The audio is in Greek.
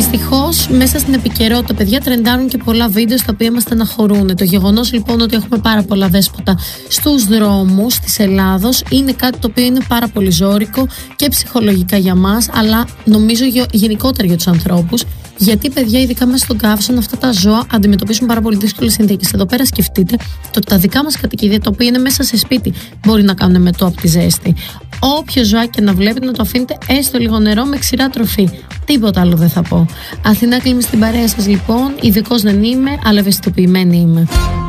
Δυστυχώς, μέσα στην επικαιρότητα, παιδιά, τρεντάρουν και πολλά βίντεο στα οποία μας στεναχωρούν. Το γεγονός λοιπόν ότι έχουμε πάρα πολλά δέσποτα στους δρόμους της Ελλάδος είναι κάτι το οποίο είναι πάρα πολύ ζώρικο και ψυχολογικά για μας, αλλά νομίζω γενικότερα για τους ανθρώπους. Γιατί, παιδιά, ειδικά μέσα στον καύσωνα, αυτά τα ζώα αντιμετωπίσουν πάρα πολύ δύσκολες συνθήκες. Εδώ πέρα σκεφτείτε το ότι τα δικά μας κατοικίδια, τα οποία είναι μέσα σε σπίτι, μπορεί να κάνουν μετό από τη ζέστη. Όποιο ζωάκι να βλέπετε, να το αφήνετε έστω λίγο νερό με ξηρά τροφή. Τίποτα άλλο δεν θα πω. Αθηνά Κλίμη στην παρέα σας, λοιπόν. Ειδικός δεν είμαι, αλλά ευαισθητοποιημένη είμαι.